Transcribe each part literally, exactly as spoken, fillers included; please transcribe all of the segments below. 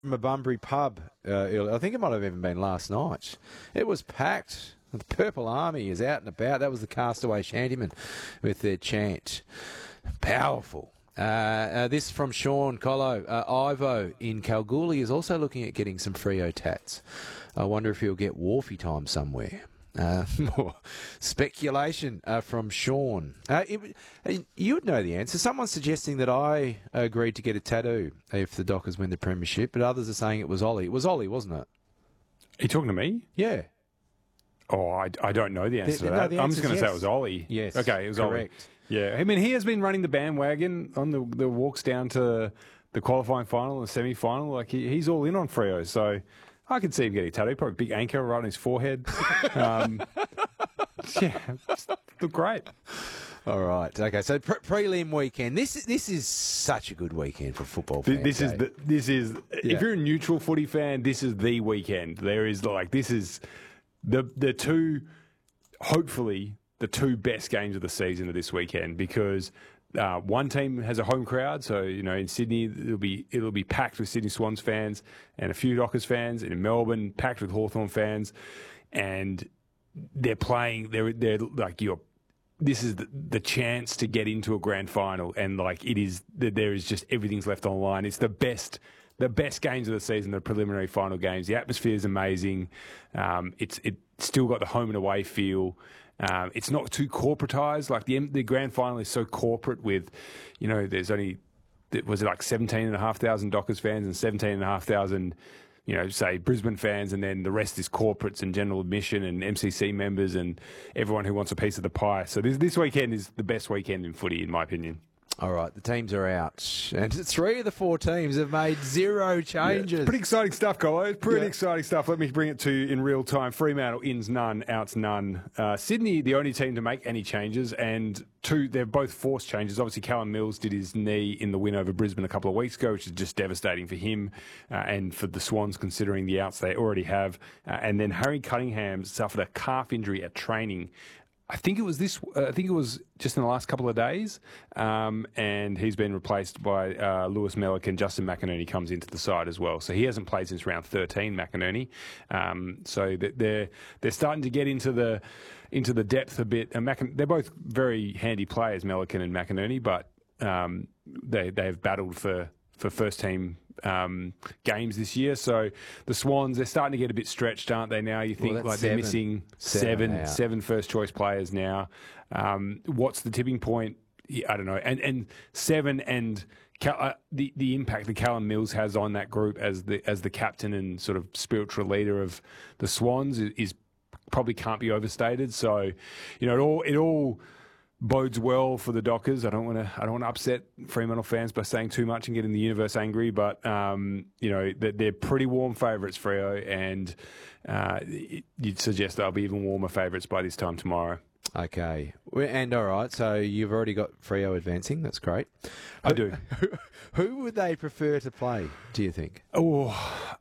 from a Bunbury pub uh, earlier. I think it might have even been last night. It was packed. The Purple Army is out and about. That was the Castaway Shantymen with their chant. Powerful. Uh, uh, this from Sean Collo. Uh, Ivo in Kalgoorlie is also looking at getting some Freo tats. I wonder if he'll get Wharfie time somewhere. Uh, more speculation uh, from Sean. Uh, it, you would know the answer. Someone's suggesting that I agreed to get a tattoo if the Dockers win the premiership, but others are saying it was Ollie. It was Ollie, wasn't it? Are you talking to me? Yeah. Oh, I, I don't know the answer The- to no, that. the I'm just answer's going to say yes. it was Ollie. Yes, Okay, it was correct. Ollie. Yeah, I mean, he has been running the bandwagon on the the walks down to the qualifying final and the semi-final. Like, he, he's all in on Freo, so I could see him getting a tattoo. Probably a big anchor right on his forehead. um, yeah, look great. All right. Okay. So pre- prelim weekend. This this is such a good weekend for football Th- fans. This is eh? the, this is Yeah. if you're a neutral footy fan, this is the weekend. There is like this is the the two, hopefully the two best games of the season are this weekend because uh, one team has a home crowd. So you know in Sydney it'll be it'll be packed with Sydney Swans fans and a few Dockers fans, and in Melbourne packed with Hawthorn fans, and they're playing. They're they're like you're. This is the, the chance to get into a grand final, and like it is, there is just everything's left on the line. It's the best, the best games of the season, the preliminary final games. The atmosphere is amazing. Um, it's it still got the home and away feel. Um, it's not too corporatized. Like the the grand final is so corporate with, you know, there's only was it like seventeen and a half thousand Dockers fans and seventeen and a half thousand. You know, say Brisbane fans, and then the rest is corporates and general admission and M C C members and everyone who wants a piece of the pie. So this this weekend is the best weekend in footy, in my opinion. All right. The teams are out, and three of the four teams have made zero changes. Yeah, pretty exciting stuff, Colo. It's pretty Yeah. exciting stuff. Let me bring it to you in real time. Fremantle ins none, outs none. Uh, Sydney, the only team to make any changes, and two, they're both forced changes. Obviously, Callum Mills did his knee in the win over Brisbane a couple of weeks ago, which is just devastating for him uh, and for the Swans, considering the outs they already have. Uh, and then Harry Cunningham suffered a calf injury at training. I think it was this. Uh, I think it was just in the last couple of days, um, and he's been replaced by uh, Lewis Mellick, and Justin McInerney comes into the side as well. So he hasn't played since round thirteen. McInerney, um, so they're they're starting to get into the into the depth a bit. And Macin- they're both very handy players, Mellick and McInerney, but um, they they've battled for. for first team um, games this year. So the Swans, they're starting to get a bit stretched, aren't they now? You think Well, like that's they're seven. missing Seven seven, now. seven first choice players now. Um, what's the tipping point? Yeah, I don't know. And and seven and Cal- uh, the the impact that Callum Mills has on that group as the as the captain and sort of spiritual leader of the Swans is, is probably can't be overstated. So, you know, it all it all bodes well for the Dockers. I don't want to. I don't want to upset Fremantle fans by saying too much and getting the universe angry. But um, you know, they're, they're pretty warm favourites, Freo, and uh, you'd suggest they'll be even warmer favourites by this time tomorrow. Okay. Well, and all right, so you've already got Freo advancing. That's great. I do. Who would they prefer to play, do you think? Oh,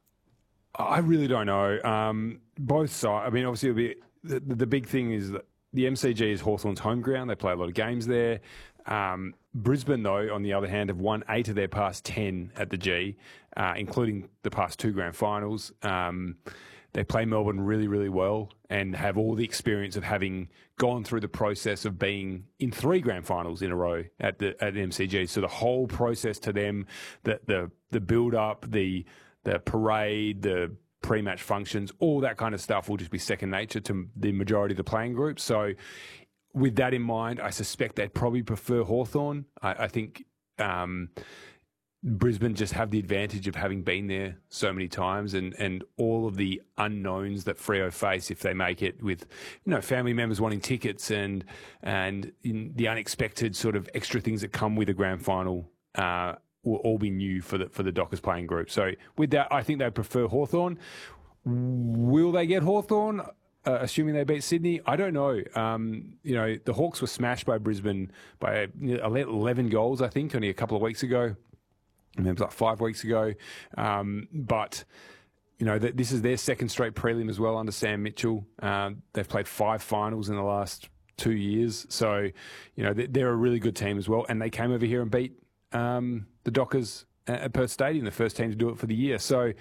I really don't know. Um, both sides. I mean, obviously, it'll be the, the big thing is that the M C G is Hawthorn's home ground. They play a lot of games there. Um, Brisbane, though, on the other hand, have won eight of their past ten at the G, uh, including the past two grand finals. Um, they play Melbourne really, really well and have all the experience of having gone through the process of being in three grand finals in a row at the at the M C G. So the whole process to them, the the the build up, the the parade, the pre-match functions, all that kind of stuff will just be second nature to the majority of the playing group. So with that in mind, I suspect they'd probably prefer Hawthorn. I, I think um, Brisbane just have the advantage of having been there so many times and, and all of the unknowns that Freo face if they make it with, you know, family members wanting tickets and and in the unexpected sort of extra things that come with a grand final uh will all be new for the for the Dockers playing group. So with that, I think they prefer Hawthorn. Will they get Hawthorn, uh, assuming they beat Sydney? I don't know. Um, you know, the Hawks were smashed by Brisbane by eleven goals, I think, only a couple of weeks ago. I mean, it was like five weeks ago. Um, but, you know, th- this is their second straight prelim as well under Sam Mitchell. Um, they've played five finals in the last two years. So, you know, they're a really good team as well. And they came over here and beat um, the Dockers at Perth Stadium, the first team to do it for the year. So